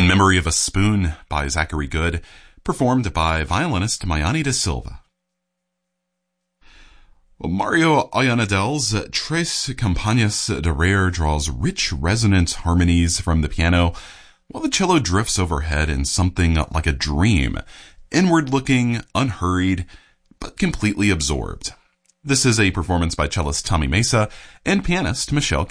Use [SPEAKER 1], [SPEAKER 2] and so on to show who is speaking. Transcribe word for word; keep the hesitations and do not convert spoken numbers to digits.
[SPEAKER 1] In Memory of a Spoon by Zachary Good, performed by violinist Mayani da Silva. Well, Mario Ollanadel's Tres Campanas de Rare draws rich, resonant harmonies from the piano, while the cello drifts overhead in something like a dream, inward-looking, unhurried, but completely absorbed. This is a performance by cellist Tommy Mesa and pianist Michelle